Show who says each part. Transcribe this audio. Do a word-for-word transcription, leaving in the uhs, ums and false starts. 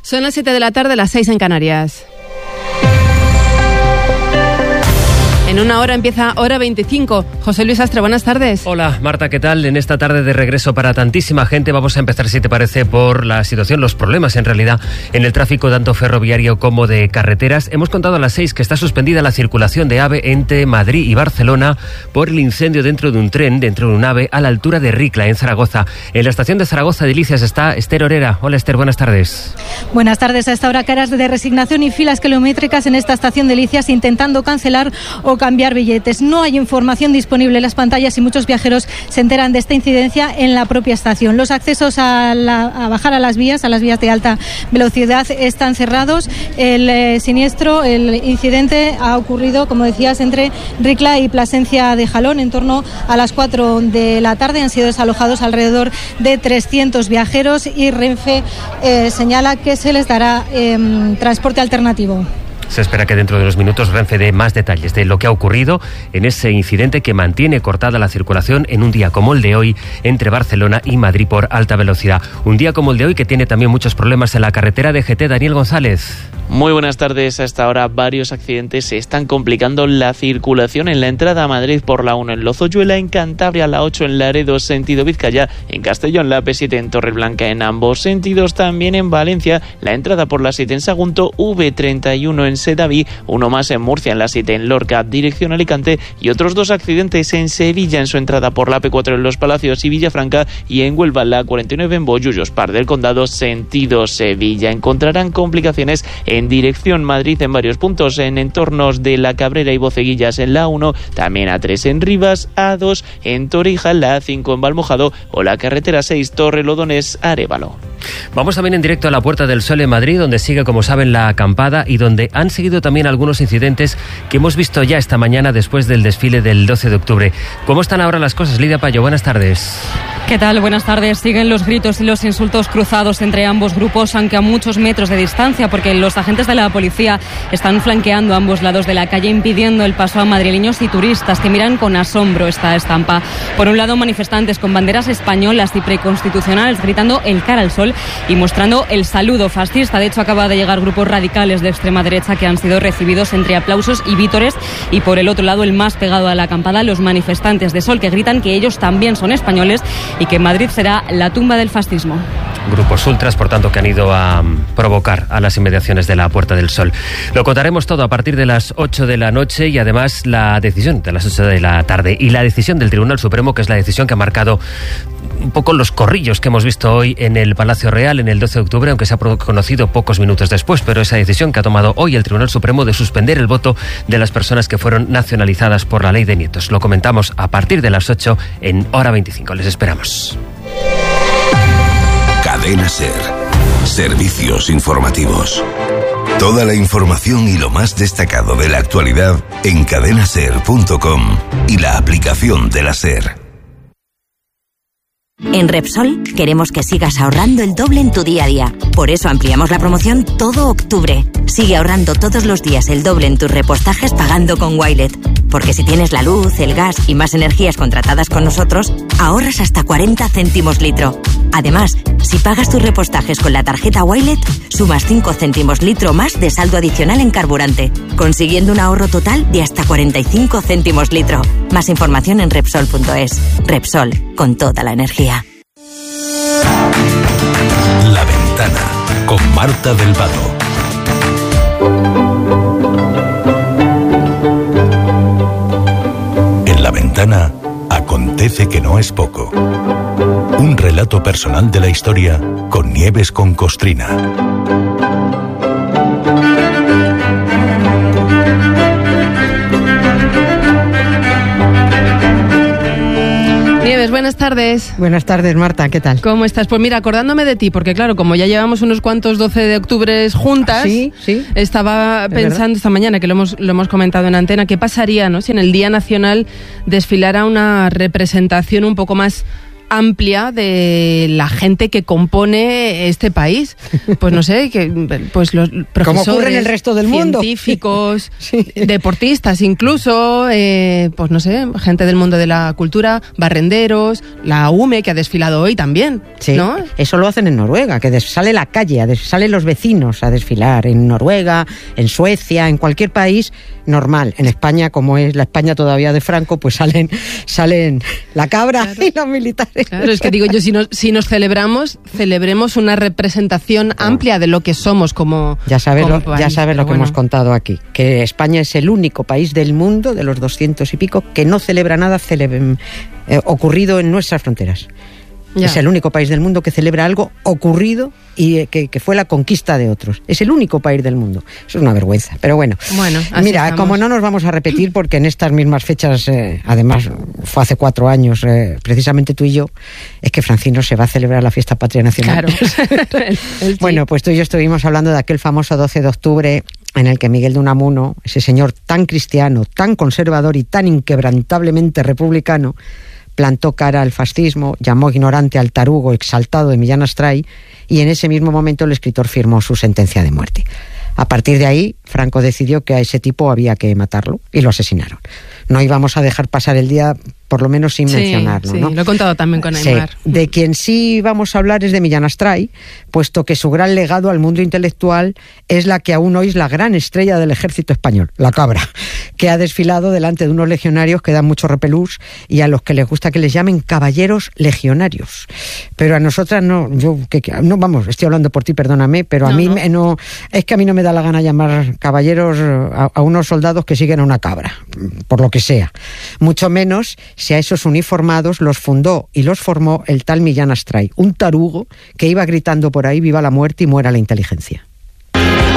Speaker 1: Son las siete de la tarde, las seis en Canarias. En una hora empieza Hora veinticinco. José Luis Astre, buenas tardes.
Speaker 2: Hola, Marta, ¿qué tal? En esta tarde de regreso para tantísima gente vamos a empezar, si te parece, por la situación, los problemas en realidad en el tráfico tanto ferroviario como de carreteras. Hemos contado a las seis que está suspendida la circulación de AVE entre Madrid y Barcelona por el incendio dentro de un tren, dentro de un AVE, a la altura de Ricla, en Zaragoza. En la estación de Zaragoza de Delicias está Esther Orera. Hola, Esther, buenas tardes.
Speaker 3: Buenas tardes. A esta hora, caras de resignación y filas kilométricas en esta estación de Delicias intentando cancelar o cambiar billetes. No hay información disponible en las pantallas y muchos viajeros se enteran de esta incidencia en la propia estación. Los accesos a, la, a bajar a las vías, a las vías de alta velocidad, están cerrados. El eh, siniestro, el incidente ha ocurrido, como decías, entre Ricla y Plasencia de Jalón en torno a las cuatro de la tarde. Han sido desalojados alrededor de trescientos viajeros y Renfe eh, señala que se les dará eh, transporte alternativo.
Speaker 2: Se espera que dentro de unos minutos Renfe dé más detalles de lo que ha ocurrido en ese incidente que mantiene cortada la circulación en un día como el de hoy entre Barcelona y Madrid por alta velocidad. Un día como el de hoy que tiene también muchos problemas en la carretera de G T. Daniel González.
Speaker 4: Muy buenas tardes. A esta hora varios accidentes se están complicando la circulación en la entrada a Madrid por la uno en Lozoyuela, en Cantabria la ocho en Laredo sentido Vizcaya, en Castellón la P siete en Torreblanca en ambos sentidos, también en Valencia la entrada por la siete en Sagunto, V treinta y uno en Sedaví, uno más en Murcia en la siete en Lorca dirección Alicante y otros dos accidentes en Sevilla en su entrada por la P cuatro en Los Palacios y Villafranca y en Huelva la cuarenta y nueve en Bollullos, Par del Condado sentido Sevilla. Encontrarán complicaciones en dirección Madrid en varios puntos, en entornos de La Cabrera y Boceguillas en la uno, también A tres en Rivas, A dos en Torija, la A cinco en Valmojado o la carretera seis Torrelodones Arévalo.
Speaker 2: Vamos también en directo a la Puerta del Sol en Madrid, donde sigue, como saben, la acampada y donde han seguido también algunos incidentes que hemos visto ya esta mañana después del desfile del doce de octubre. ¿Cómo están ahora las cosas? Lidia Payo, buenas tardes.
Speaker 5: ¿Qué tal? Buenas tardes. Siguen los gritos y los insultos cruzados entre ambos grupos, aunque a muchos metros de distancia, porque los agentes de la policía están flanqueando a ambos lados de la calle, impidiendo el paso a madrileños y turistas que miran con asombro esta estampa. Por un lado, manifestantes con banderas españolas y preconstitucionales gritando el cara al sol y mostrando el saludo fascista. De hecho, acaba de llegar grupos radicales de extrema derecha que han sido recibidos entre aplausos y vítores, y por el otro lado, el más pegado a la acampada, los manifestantes de Sol, que gritan que ellos también son españoles y que Madrid será la tumba del fascismo.
Speaker 2: Grupos ultras, por tanto, que han ido a provocar a las inmediaciones de la Puerta del Sol. Lo contaremos todo a partir de las ocho de la noche y además la decisión de las ocho de la tarde y la decisión del Tribunal Supremo, que es la decisión que ha marcado un poco los corrillos que hemos visto hoy en el Palacio Real en el doce de octubre, aunque se ha conocido pocos minutos después, pero esa decisión que ha tomado hoy el Tribunal Supremo de suspender el voto de las personas que fueron nacionalizadas por la ley de nietos. Lo comentamos a partir de las ocho en Hora veinticinco. Les esperamos.
Speaker 6: Cadena SER. Servicios informativos. Toda la información y lo más destacado de la actualidad en cadena ser punto com y la aplicación de la SER.
Speaker 7: En Repsol queremos que sigas ahorrando el doble en tu día a día. Por eso ampliamos la promoción todo octubre. Sigue ahorrando todos los días el doble en tus repostajes pagando con Wilet. Porque si tienes la luz, el gas y más energías contratadas con nosotros, ahorras hasta cuarenta céntimos litro. Además, si pagas tus repostajes con la tarjeta Wilet, sumas cinco céntimos litro más de saldo adicional en carburante, consiguiendo un ahorro total de hasta cuarenta y cinco céntimos litro. Más información en Repsol punto es. Repsol, con toda la energía.
Speaker 6: La Ventana, con Marta del Vado. En La Ventana, acontece que no es poco. Un relato personal de la historia con Nieves con Costrina.
Speaker 1: Nieves, buenas tardes.
Speaker 8: Buenas tardes, Marta, ¿qué tal?
Speaker 1: ¿Cómo estás? Pues mira, acordándome de ti, porque claro, como ya llevamos unos cuantos doce de octubre juntas,
Speaker 8: sí, sí.
Speaker 1: Estaba pensando
Speaker 8: verdad?
Speaker 1: esta mañana, que lo hemos, lo hemos comentado en antena, qué pasaría, ¿no?, si en el Día Nacional desfilara una representación un poco más amplia de la gente que compone este país. Pues no sé, que pues los profesores,
Speaker 8: como ocurre en el resto del mundo,
Speaker 1: científicos, sí. deportistas incluso, eh, pues no sé, gente del mundo de la cultura, barrenderos, la U M E que ha desfilado hoy también,
Speaker 8: sí,
Speaker 1: ¿no?
Speaker 8: Eso lo hacen en Noruega, que des- sale la calle, a des- salen los vecinos a desfilar en Noruega, en Suecia, en cualquier país normal. En España, como es la España todavía de Franco, pues salen salen la cabra, claro, y los militares.
Speaker 1: Claro, es que digo yo, si nos, si nos celebramos, celebremos una representación claro. amplia de lo que somos como
Speaker 8: Ya sabes
Speaker 1: como
Speaker 8: lo,
Speaker 1: país,
Speaker 8: ya sabes lo que
Speaker 1: bueno.
Speaker 8: hemos contado aquí, que España es el único país del mundo, de los doscientos y pico, que no celebra nada cele- eh, ocurrido en nuestras fronteras. Ya. Es el único país del mundo que celebra algo ocurrido y eh, que, que fue la conquista de otros. Es el único país del mundo. Eso es una vergüenza. Pero bueno,
Speaker 1: bueno
Speaker 8: mira,
Speaker 1: estamos.
Speaker 8: Como no nos vamos a repetir, porque en estas mismas fechas, eh, además fue hace cuatro años, eh, precisamente tú y yo, es que Francino se va a celebrar la fiesta patria nacional.
Speaker 1: Claro. el, el
Speaker 8: bueno, pues tú y yo estuvimos hablando de aquel famoso doce de octubre en el que Miguel de Unamuno, ese señor tan cristiano, tan conservador y tan inquebrantablemente republicano, plantó cara al fascismo, llamó ignorante al tarugo exaltado de Millán Astray, y en ese mismo momento el escritor firmó su sentencia de muerte. A partir de ahí, Franco decidió que a ese tipo había que matarlo y lo asesinaron. No íbamos a dejar pasar el día, por lo menos sin
Speaker 1: sí,
Speaker 8: mencionarlo,
Speaker 1: sí,
Speaker 8: ¿no?
Speaker 1: Lo he contado también con Aymar.
Speaker 8: Sí. De quien sí vamos a hablar es de Millán Astray, puesto que su gran legado al mundo intelectual es la que aún hoy es la gran estrella del ejército español, la cabra, que ha desfilado delante de unos legionarios que dan mucho repelús y a los que les gusta que les llamen caballeros legionarios. Pero a nosotras no, yo que, que, no vamos, estoy hablando por ti, perdóname, pero a no, mí no. no, es que a mí no me da la gana llamar caballeros a, a unos soldados que siguen a una cabra, por lo que sea. Mucho menos si a esos uniformados los fundó y los formó el tal Millán Astray, un tarugo que iba gritando por ahí viva la muerte y muera la inteligencia.